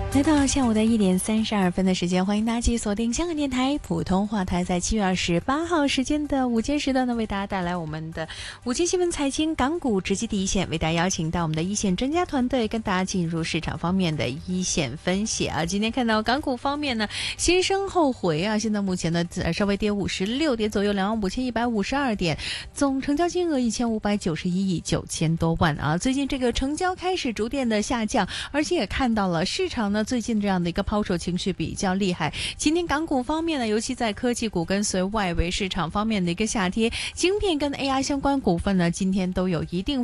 来到下午的1:32的时间，欢迎大家继续锁定香港电台普通话台，在7月28号时间的午间时段呢，为大家带来我们的午间新闻财经港股直击第一线，为大家邀请到我们的一线专家团队，跟大家进入市场方面的一线分析啊。今天看到港股方面呢，先升后回啊，现在目前呢稍微跌56点左右，25152点，总成交金额1591亿9000多万啊。最近这个成交开始逐渐的下降，而且也看到了市场呢最近这样的一个抛售情绪比较厉害。今天港股方面呢，尤其在科技股跟随外围市场方面的一个下跌，晶片跟 AI 相关股份呢，今天都有一定